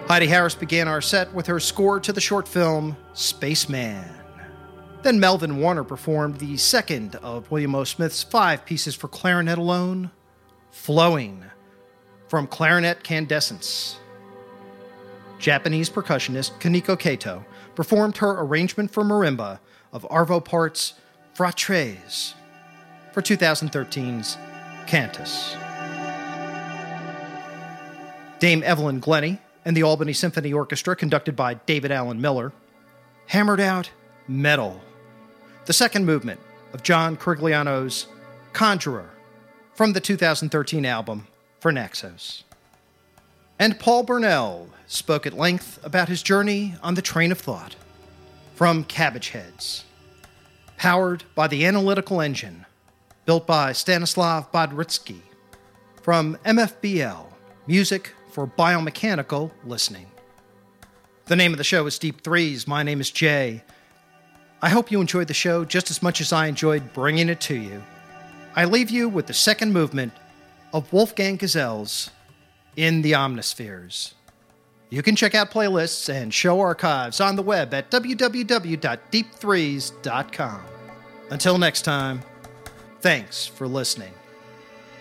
Heidi Harris began our set with her score to the short film Spaceman. Then Melvin Warner performed the second of William O. Smith's 5 pieces for clarinet alone, Flowing, from Clarinet Candescence. Japanese percussionist Kaneko Kato performed her arrangement for marimba of Arvo Part's Fratres for 2013's Cantus. Dame Evelyn Glennie and the Albany Symphony Orchestra, conducted by David Allen Miller, hammered out Metal, the second movement of John Corigliano's Conjurer from the 2013 album for Naxos. And Paul Burnell spoke at length about his journey on the train of thought from Cabbage Heads, powered by the analytical engine built by Stanislav Bodritsky, from MFBL, Music for Biomechanical Listening. The name of the show is Deep Threes. My name is Jay. I hope you enjoyed the show just as much as I enjoyed bringing it to you. I leave you with the second movement of Wolfgang Gazelle's In the Omnispheres. You can check out playlists and show archives on the web at www.deepthrees.com. Until next time, thanks for listening.